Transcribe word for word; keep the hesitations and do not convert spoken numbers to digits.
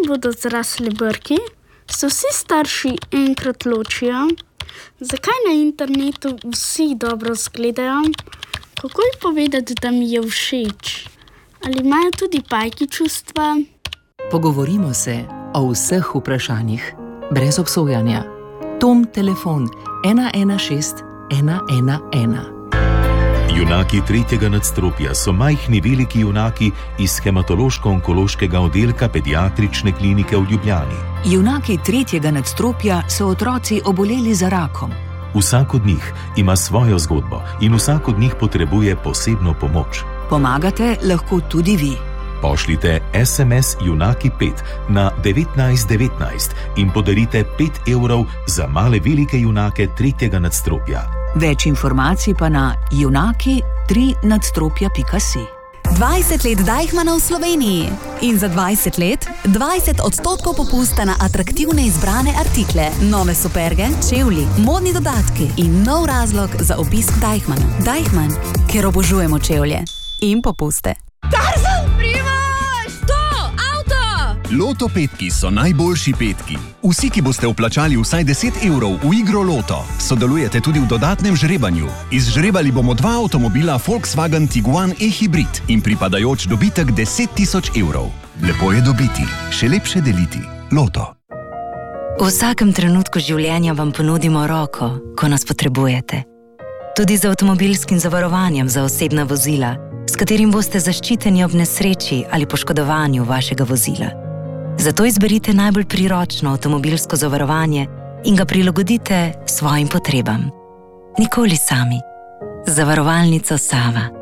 bodo zrasli brki? Se vsi starši enkrat ločijo? Zakaj na internetu vsi dobro izgledajo? Kako je povedati, da mi je všeč? Ali imajo tudi pajki čustva? Pogovorimo se o vseh vprašanjih, brez obsojanja. Tom telefon ena ena šest ena ena ena. Junaki tretjega nadstropja so majhni veliki junaki iz hematološko-onkološkega oddelka pediatrične klinike v Ljubljani. Junaki tretjega nadstropja so otroci oboleli za rakom. Vsak od njih ima svojo zgodbo in vsak od njih potrebuje posebno pomoč. Pomagate lahko tudi vi. Pošljite es em es Junaki pet na devetnajst devetnajst in podarite pet evrov za male velike junake tretjega nadstropja. Več informacij pa na junaki tri nadstropja pika si. dvajset let Deichmanna v Sloveniji in za dvajset let dvajset odstotkov popusta na atraktivne izbrane artikle, nove superge, čevlji, modni dodatki in nov razlog za obisk Deichmanna. Deichmann, ker obožujemo čevlje in popuste. Tarzan, Primož! To, avto! Loto petki so najboljši petki. Vsi, ki boste vplačali vsaj deset evrov v igro Loto, sodelujete tudi v dodatnem žrebanju. Izžrebali bomo dva avtomobila Volkswagen Tiguan e-hybrid in pripadajoč dobitek deset tisoč evrov. Lepo je dobiti, še lepše deliti. Loto. V vsakem trenutku življenja vam ponudimo roko, ko nas potrebujete. Tudi z avtomobilskim zavarovanjem za osebna vozila, s katerim boste zaščiteni ob nesreči ali poškodovanju vašega vozila. Zato izberite najbolj priročno avtomobilsko zavarovanje in ga prilagodite svojim potrebam. Nikoli sami. Zavarovalnica Sava.